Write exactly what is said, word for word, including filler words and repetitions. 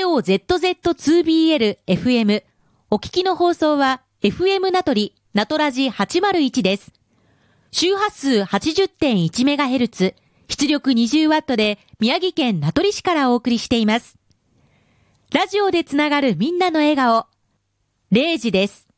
超 ゼットゼットツービーエルエフエム。お聞きの放送は エフエム 名取、名取ラジはちまるいちです。周波数 はちじゅってんいちメガヘルツ、出力 にじゅうワット で宮城県名取市からお送りしています。ラジオでつながるみんなの笑顔。れいじです。